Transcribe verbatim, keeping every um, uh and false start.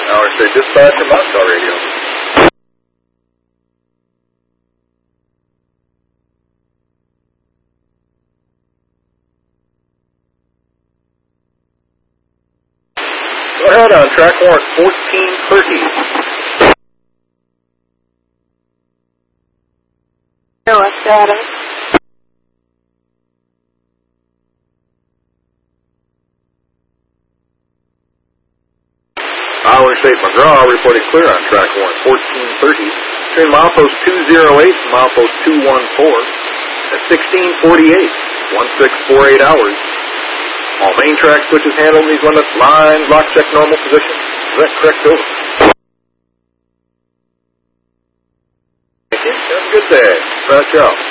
Our State Dispatch from Moscow Radio. Go ahead on track warrant fourteen thirty. No, status. Our State McGraw reporting clear on track warrant fourteen thirty between milepost two oh eight and milepost two fourteen at sixteen forty-eight, sixteen forty-eight hours. All main track switches handled in these limits. Line, block check normal position. Is that correct, over? Thank you. Have a good day. Ciao.